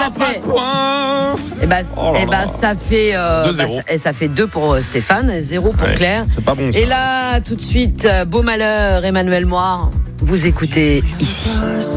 pas de points. Ça fait 2 pour Stéphane, 0 pour Claire. C'est pas bon ça. Et là, tout de suite, Beau Malheur, Emmanuel Moir, vous écoutez ici.